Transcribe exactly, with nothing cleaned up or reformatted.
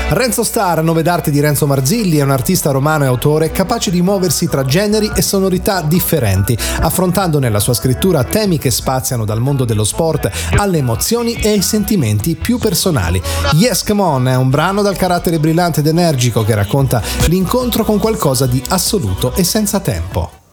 Renzo Star, nome d'arte di Renzo Marzilli, è un artista romano e autore capace di muoversi tra generi e sonorità differenti, affrontando nella sua scrittura temi che spaziano dal mondo dello sport alle emozioni e ai sentimenti più personali. Yes Come On è un brano dal carattere brillante ed energico che racconta l'incontro con qualcosa di assoluto e senza tempo.